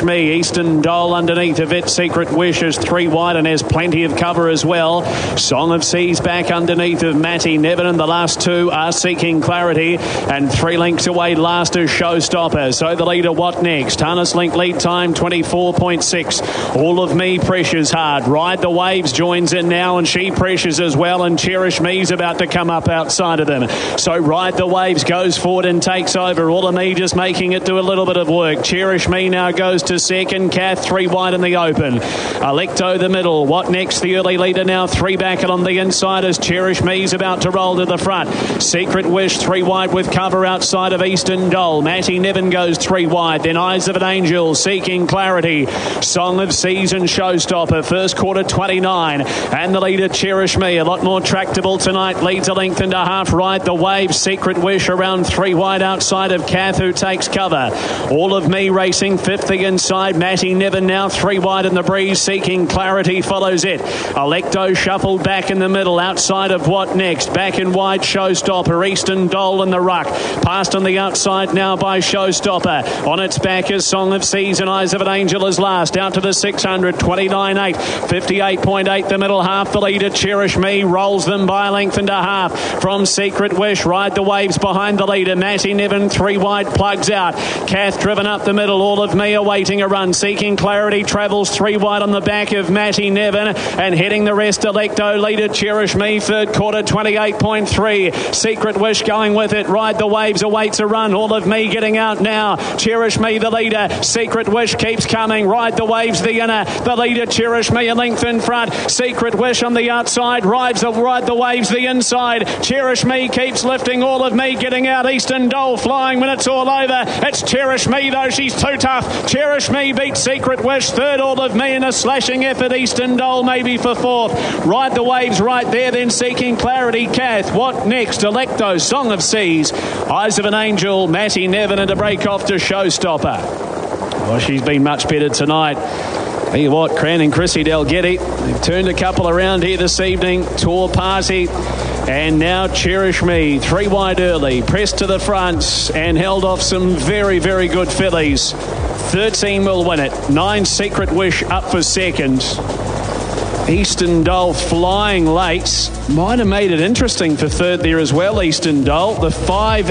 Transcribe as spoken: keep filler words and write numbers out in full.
Cherish Me. Eastern Dole underneath of it. Secret Wish is three wide and has plenty of cover as well. Song of Seas back underneath of Matty Nevin, and the last two are Seeking Clarity, and three lengths away last is Showstopper. So the leader, What Next? Harness Link lead time twenty-four point six. All of Me pressures hard. Ride the Waves joins in now, and she pressures as well, and Cherish Me's about to come up outside of them. So Ride the Waves goes forward and takes over. All of Me just making it do a little bit of work. Cherish Me now goes to second. Kath three wide in the open. Electo the middle. What Next? The early leader now three back, and on the inside as Cherish Me's about to roll to the front. Secret Wish three wide with cover outside of Eastern Dole. Matty Nevin goes three wide. Then Eyes of an Angel, Seeking Clarity, Song of Seas and Showstopper. First quarter twenty-nine, and the leader Cherish Me a lot more tractable tonight. Leads a length and a half. Ride the Waves. Secret Wish around three wide outside of Kath, who takes cover. All of Me racing fifth the inside. Matty Nevin now three wide in the breeze. Seeking Clarity follows it. Electo shuffled back in the middle outside of What Next. Back in wide Showstopper. Eastern Dole in the ruck. Passed on the outside now by Showstopper. On its back is Song of Seas, and Eyes of an Angel is last. Out to the six hundred. twenty-nine eight. fifty-eight point eight the middle half. The leader Cherish Me rolls them by a length and a half from Secret Wish. Ride the Waves behind the leader. Matty Nevin three wide plugs out. Kath driven up the middle. All of Me awaiting a run. Seeking Clarity travels three wide on the back of Matty Nevin, and heading the rest Electo. Leader Cherish Me third quarter twenty-eight point three. Secret Wish going with it. Ride the Waves awaits a run. All of Me getting out now. Cherish Me the leader. Secret Wish keeps coming. Ride the Waves the inner. The leader Cherish Me a length in front. Secret Wish on the outside. Rides the Ride the Waves the inside. Cherish Me keeps lifting. All of Me getting out. Eastern Dole flying when it's all over. It's Cherish Me though. She's too tough. Cherish Me beats Secret Wish. Third, All of Me in a slashing effort. Eastern Dole maybe for fourth. Ride the Waves right there. Then Seeking Clarity. Kath. What Next? Electo. Song of Seas. Eyes of an Angel. Matty Nevin, and a break off to Showstopper. Well, she's been much better tonight. Tell you what, Cran and Chrissy Dalgetty, they've turned a couple around here this evening. Tour Party. And now Cherish Me, three wide early, pressed to the front and held off some very, very good fillies. thirteen will win it. Nine Secret Wish up for second. Eastern Dole flying late. Might have made it interesting for third there as well, Eastern Dole. The five